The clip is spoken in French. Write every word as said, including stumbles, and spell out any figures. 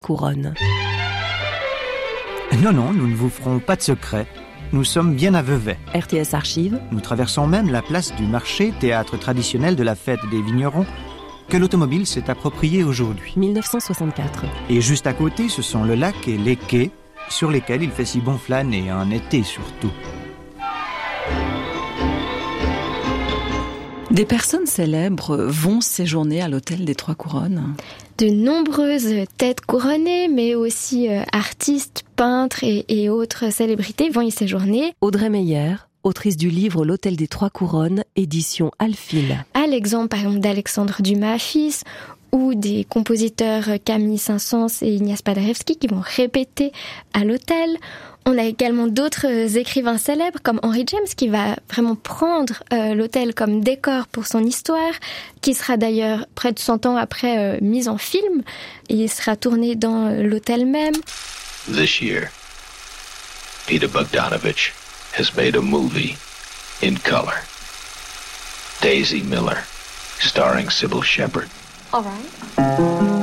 Couronnes. Non, non, nous ne vous ferons pas de secret. Nous sommes bien à Vevey. R T S Archives. Nous traversons même la place du marché, théâtre traditionnel de la fête des vignerons, que l'automobile s'est approprié aujourd'hui. dix-neuf cent soixante-quatre. Et juste à côté, ce sont le lac et les quais, sur lesquels il fait si bon flâner, en été surtout. Des personnes célèbres vont séjourner à l'hôtel des Trois Couronnes. De nombreuses têtes couronnées, mais aussi euh, artistes, peintres et, et autres célébrités vont y séjourner. Audrey Meyer, autrice du livre L'Hôtel des Trois Couronnes, édition Alphil. À l'exemple, par exemple, d'Alexandre Dumas fils, ou des compositeurs Camille Saint-Saëns et Ignace Paderewski qui vont répéter à l'hôtel. On a également d'autres écrivains célèbres comme Henry James qui va vraiment prendre euh, l'hôtel comme décor pour son histoire, qui sera d'ailleurs près de cent ans après euh, mise en film et il sera tourné dans euh, l'hôtel même. This year, Peter Bogdanovich has made a movie in color. Daisy Miller, starring Sybil Shepherd. All right.